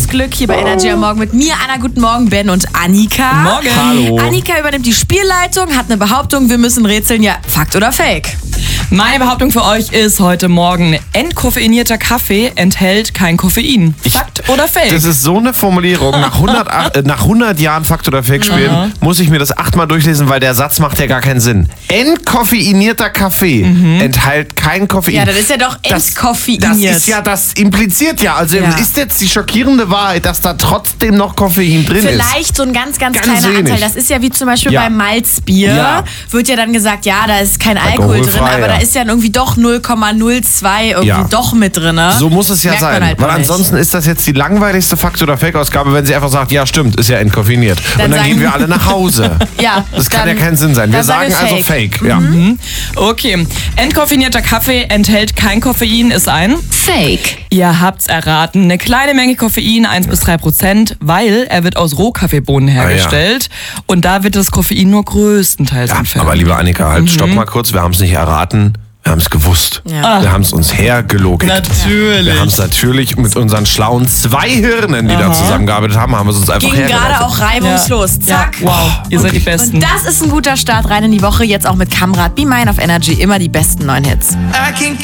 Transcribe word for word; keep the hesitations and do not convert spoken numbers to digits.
neues Glück hier bei Energy am Morgen mit mir, Anna. Guten Morgen, Ben und Annika. Morgen. Hallo. Annika übernimmt die Spielleitung, hat eine Behauptung, wir müssen rätseln, ja, Fakt oder Fake? Meine Behauptung für euch ist heute Morgen: Entkoffeinierter Kaffee enthält kein Koffein. Fakt oder Fake? Das ist so eine Formulierung. Nach hundert, äh, nach hundert Jahren Fakt oder Fake spielen, Mhm. muss ich mir das achtmal durchlesen, weil der Satz macht ja gar keinen Sinn. Entkoffeinierter Kaffee Mhm. enthält kein Koffein. Ja, das ist ja doch Das- entkoffeiniert. Das ist ja, das impliziert ja. Also Ja. ist jetzt die schockierende Wahrheit, dass da trotzdem noch Koffein drin ist. Vielleicht so ein ganz, ganz, Ganz kleiner wenig. Anteil. Das ist ja wie zum Beispiel Ja. beim Malzbier. Ja. Wird ja dann gesagt, ja, da ist kein Alkohol drin, Alkoholfrei, aber ja. da ist ja irgendwie doch null Komma null zwei irgendwie Ja. doch mit drin. So muss es ja Merkt man sein. halt Weil noch nicht. ansonsten ist das jetzt die langweiligste Fakt- oder Fake-Ausgabe, wenn sie einfach sagt, ja stimmt, ist ja entkoffeiniert. Dann Und dann sagen- gehen wir alle nach Hause. Ja, Das kann dann- ja keinen Sinn sein. Wir dann sagen sagen wir also Fake. Fake. Ja. Okay. Entkoffinierter Kaffee enthält kein Koffein ist ein... Fake. Ihr habt's erraten. Eine kleine Menge Koffein, eins bis drei Prozent, weil er wird aus Rohkaffeebohnen hergestellt. Und da wird das Koffein nur größtenteils Ja, entfernt. aber liebe Annika, halt, stopp mal kurz. Wir haben es nicht erraten. Wir haben es gewusst. Ja. Wir haben es uns hergelogen. Natürlich. Wir haben es natürlich mit unseren schlauen zwei Hirnen, die da zusammengearbeitet haben, haben wir es uns einfach Ging gerade hergelaufen. auch reibungslos. Zack. Ja. Wow, ihr seid die Besten. Und das ist ein guter Start rein in die Woche. Jetzt auch mit Kamrat Be Mine auf Energy. Immer die besten neuen Hits. I can't